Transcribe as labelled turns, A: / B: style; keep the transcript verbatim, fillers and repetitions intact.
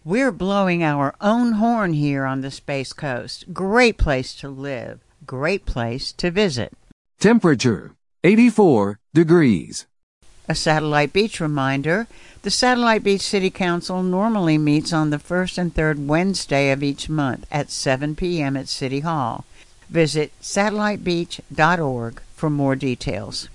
A: We're blowing our own horn here on the Space Coast. Great place to live. Great place to visit.
B: Temperature, eighty-four degrees.
A: A Satellite Beach reminder. The Satellite Beach City Council normally meets on the first and third Wednesday of each month at seven p.m. at City Hall. Visit satellite beach dot org for more details.